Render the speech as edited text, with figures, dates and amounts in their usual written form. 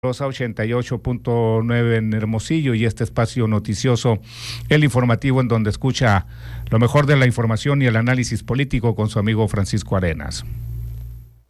Rosa 88.9 en Hermosillo y este espacio noticioso, el informativo, en donde escucha lo mejor de la información y el análisis político con su amigo Francisco Arenas.